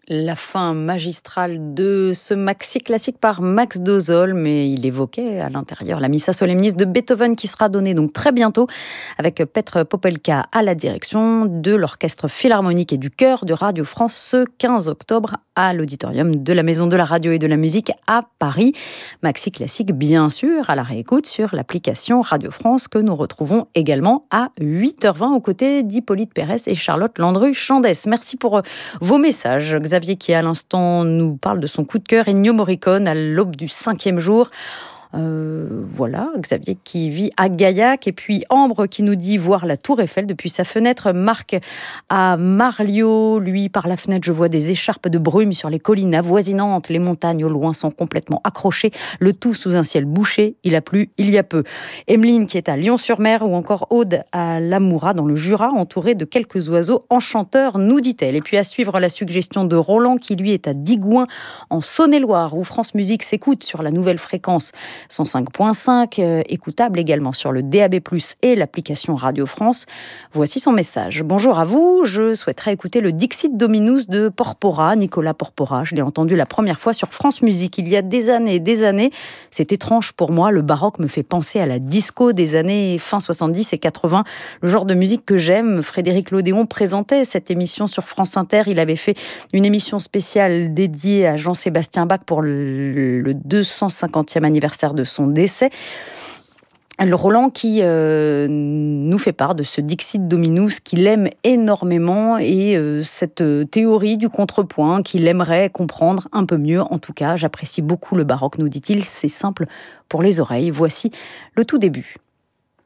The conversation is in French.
La fin magistrale de ce maxi classique par Max Dosol, mais il évoquait à l'intérieur la Missa Solemnis de Beethoven qui sera donnée donc très bientôt avec Petr Popelka à la direction de l'Orchestre Philharmonique et du Chœur de Radio France ce 15 octobre à l'auditorium de la Maison de la Radio et de la Musique à Paris. Maxi classique bien sûr à la réécoute sur l'application Radio France que nous retrouvons également à 8h20 aux côtés d'Hippolyte Pérès et Charlotte Landru-Chandès. Merci pour vos messages. Xavier qui à l'instant nous parle de son coup de cœur Ennio Morricone à l'aube du 5e jour. Voilà, Xavier qui vit à Gaillac et puis Ambre qui nous dit voir la Tour Eiffel depuis sa fenêtre. Marc à Marliot, lui par la fenêtre je vois des écharpes de brume sur les collines avoisinantes, les montagnes au loin sont complètement accrochées, le tout sous un ciel bouché, il a plu il y a peu. Emeline qui est à Lyon-sur-Mer ou encore Aude à Lamoura dans le Jura entourée de quelques oiseaux enchanteurs nous dit-elle. Et puis à suivre la suggestion de Roland qui lui est à Digoin en Saône-et-Loire où France Musique s'écoute sur la nouvelle fréquence 105.5, écoutable également sur le DAB+, et l'application Radio France. Voici son message. Bonjour à vous, je souhaiterais écouter le Dixit Dominus de Porpora, Nicolas Porpora. Je l'ai entendu la première fois sur France Musique il y a des années et des années. C'est étrange pour moi, le baroque me fait penser à la disco des années fin 70 et 80, le genre de musique que j'aime. Frédéric Lodéon présentait cette émission sur France Inter. Il avait fait une émission spéciale dédiée à Jean-Sébastien Bach pour le 250e anniversaire de son décès. Le Roland qui nous fait part de ce Dixit Dominus qu'il aime énormément et cette théorie du contrepoint qu'il aimerait comprendre un peu mieux. En tout cas, j'apprécie beaucoup le baroque, nous dit-il. C'est simple pour les oreilles. Voici le tout début.